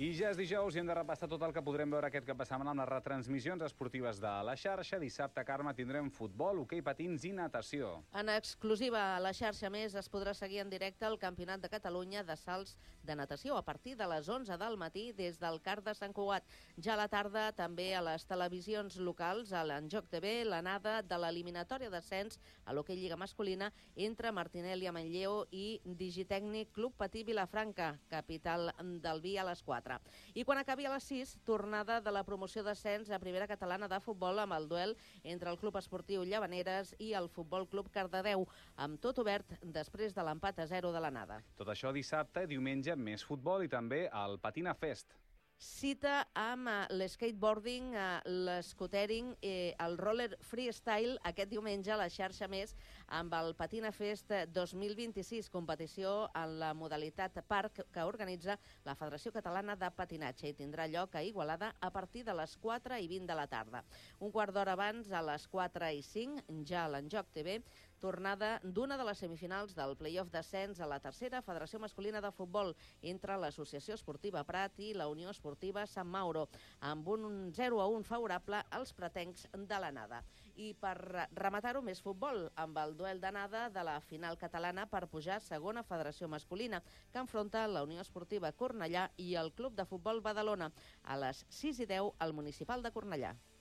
I ja és dijous i hem de repassar tot el que podrem veure aquest cap de setmana amb les retransmissions esportives de la xarxa. Dissabte, Carme, tindrem futbol, hoquei patins i natació. En exclusiva a la xarxa més es podrà seguir en directe el Campionat de Catalunya de salts de natació a partir de les 11 del matí des del CAR de Sant Cugat. Ja a la tarda també a les televisions locals, a l'Enjoc TV, l'anada de l'eliminatòria d'ascens a l'hoquei lliga masculina entre Martinelli a Manlleu i Digitècnic Club Patí Vilafranca, capital del Vi, a les 4. I quan acabi a les 6, tornada de la promoció d'ascens a Primera Catalana de Futbol amb el duel entre el Club Esportiu Llavaneres i el Futbol Club Cardedeu, amb tot obert després de l'empat a 0 de l'anada. Tot això dissabte, diumenge, més futbol i també el Patina Fest. Cita amb l'skateboarding, l'escootering, el roller freestyle aquest diumenge a la xarxa més amb el Patina Fest 2026, competició en la modalitat parc que organitza la Federació Catalana de Patinatge i tindrà lloc a Igualada a partir de les 4:20 de la tarda. Un quart d'hora abans, a les 4:05, ja a l'Enjoc TV, tornada d'una de les semifinals del play-off d'ascens a la tercera Federació Masculina de Futbol entre l'Associació Esportiva Prat i la Unió Esportiva Sant Mauro, amb un 0-1 favorable als pretencs de l'anada. I per rematar-ho, més futbol, amb el duel d'anada de la final catalana per pujar a segona Federació Masculina, que enfronta la Unió Esportiva Cornellà i el Club de Futbol Badalona, a les 6:10 al Municipal de Cornellà.